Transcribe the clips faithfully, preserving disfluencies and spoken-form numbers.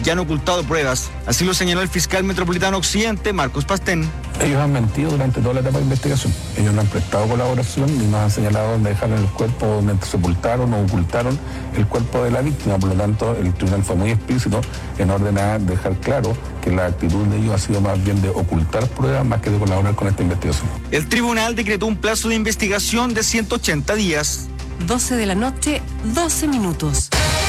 y han ocultado pruebas. Así lo señaló el fiscal metropolitano Occidente, Marcos Pastén. Ellos han mentido durante toda la etapa de investigación. Ellos no han prestado colaboración y nos han señalado dónde dejaron el cuerpo, dónde sepultaron o ocultaron el cuerpo de la víctima. Por lo tanto, el tribunal fue muy explícito en ordenar, dejar claro que la actitud de ellos ha sido más bien de ocultar pruebas más que de colaborar con esta investigación. El tribunal decretó un plazo de investigación de ciento ochenta días. doce de la noche, doce minutos.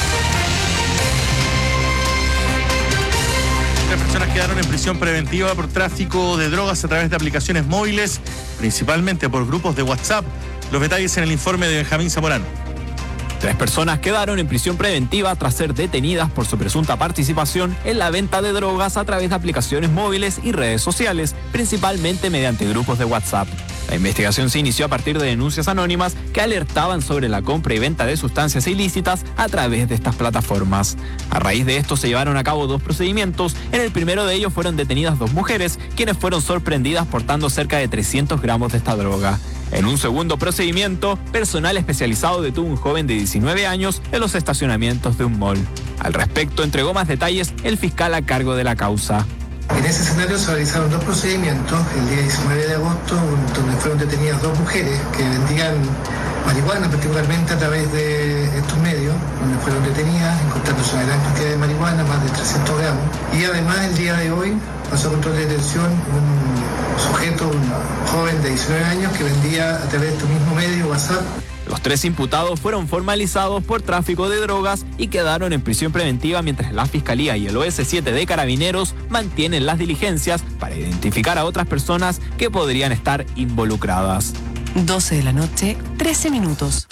Tres personas quedaron en prisión preventiva por tráfico de drogas a través de aplicaciones móviles, principalmente por grupos de WhatsApp. Los detalles en el informe de Benjamín Zamorano. Tres personas quedaron en prisión preventiva tras ser detenidas por su presunta participación en la venta de drogas a través de aplicaciones móviles y redes sociales, principalmente mediante grupos de WhatsApp. La investigación se inició a partir de denuncias anónimas que alertaban sobre la compra y venta de sustancias ilícitas a través de estas plataformas. A raíz de esto se llevaron a cabo dos procedimientos. En el primero de ellos fueron detenidas dos mujeres, quienes fueron sorprendidas portando cerca de trescientos gramos de esta droga. En un segundo procedimiento, personal especializado detuvo a un joven de diecinueve años en los estacionamientos de un mall. Al respecto, entregó más detalles el fiscal a cargo de la causa. En ese escenario se realizaron dos procedimientos, el día diecinueve de agosto, donde fueron detenidas dos mujeres que vendían marihuana, particularmente a través de estos medios, donde fueron detenidas, encontrándose una gran cantidad de marihuana, más de trescientos gramos. Y además, el día de hoy, pasó a control de detención un sujeto, un joven de diecinueve años, que vendía a través de este mismo medio, WhatsApp. Los tres imputados fueron formalizados por tráfico de drogas y quedaron en prisión preventiva mientras la Fiscalía y el O S siete de Carabineros mantienen las diligencias para identificar a otras personas que podrían estar involucradas. doce de la noche, trece minutos.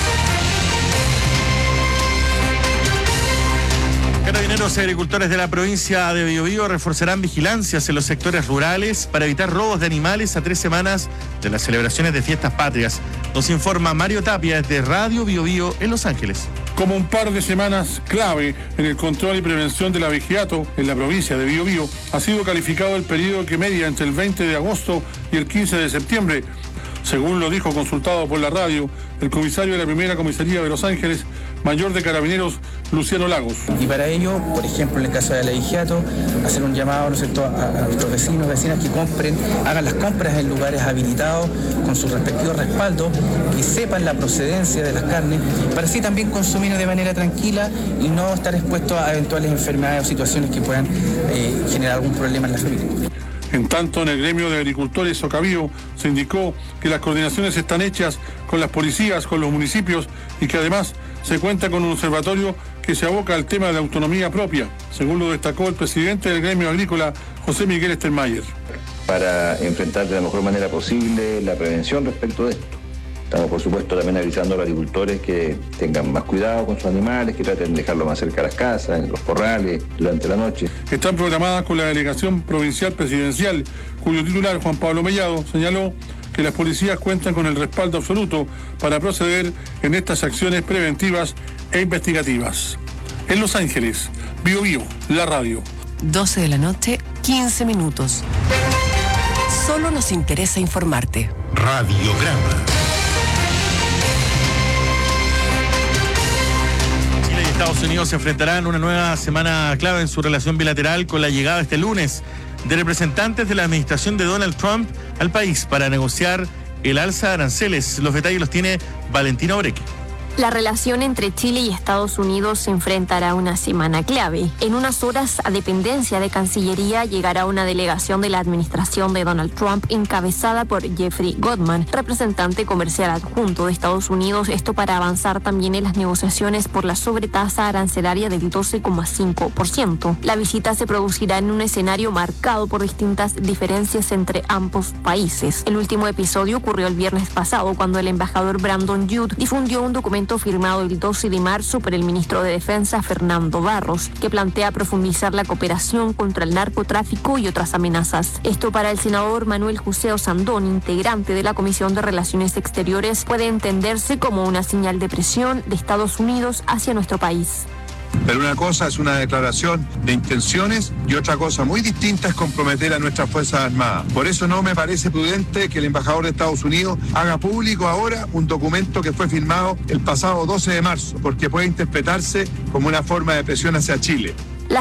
Carabineros y agricultores de la provincia de Biobío reforzarán vigilancias en los sectores rurales para evitar robos de animales a tres semanas de las celebraciones de fiestas patrias. Nos informa Mario Tapia desde Radio Biobío en Los Ángeles. Como un par de semanas clave en el control y prevención del abigeato en la provincia de Biobío, ha sido calificado el periodo que media entre el veinte de agosto y el quince de septiembre. Según lo dijo consultado por la radio, el comisario de la primera comisaría de Los Ángeles, mayor de Carabineros, Luciano Lagos. Y para ello, por ejemplo, en el caso del abigeato, hacer un llamado, ¿no es cierto?, a, a nuestros vecinos, vecinas que compren, hagan las compras en lugares habilitados con sus respectivos respaldos, que sepan la procedencia de las carnes, para así también consumir de manera tranquila y no estar expuestos a eventuales enfermedades o situaciones que puedan eh, generar algún problema en la familia. En tanto, en el gremio de agricultores Socabío se indicó que las coordinaciones están hechas con las policías, con los municipios y que además se cuenta con un observatorio que se aboca al tema de la autonomía propia, según lo destacó el presidente del gremio agrícola, José Miguel Stermayer. Para enfrentar de la mejor manera posible la prevención respecto de esto. Estamos, por supuesto, también avisando a los agricultores que tengan más cuidado con sus animales, que traten de dejarlo más cerca de las casas, en los corrales, durante la noche. Están programadas con la delegación provincial presidencial, cuyo titular, Juan Pablo Mellado, señaló que las policías cuentan con el respaldo absoluto para proceder en estas acciones preventivas e investigativas. En Los Ángeles, Biobío, la radio. doce de la noche, quince minutos. Solo nos interesa informarte. Radiograma. Estados Unidos se enfrentarán una nueva semana clave en su relación bilateral con la llegada este lunes de representantes de la administración de Donald Trump al país para negociar el alza de aranceles. Los detalles los tiene Valentina Oreque. La relación entre Chile y Estados Unidos se enfrentará a una semana clave. En unas horas, a dependencia de Cancillería, llegará una delegación de la administración de Donald Trump encabezada por Jeffrey Goldman, representante comercial adjunto de Estados Unidos, esto para avanzar también en las negociaciones por la sobretasa arancelaria del doce coma cinco por ciento. La visita se producirá en un escenario marcado por distintas diferencias entre ambos países. El último episodio ocurrió el viernes pasado, cuando el embajador Brandon Judd difundió un documento firmado el doce de marzo por el ministro de Defensa, Fernando Barros, que plantea profundizar la cooperación contra el narcotráfico y otras amenazas. Esto, para el senador Manuel José Osandón, integrante de la Comisión de Relaciones Exteriores, puede entenderse como una señal de presión de Estados Unidos hacia nuestro país. Pero una cosa es una declaración de intenciones y otra cosa muy distinta es comprometer a nuestras Fuerzas Armadas. Por eso no me parece prudente que el embajador de Estados Unidos haga público ahora un documento que fue firmado el pasado doce de marzo, porque puede interpretarse como una forma de presión hacia Chile.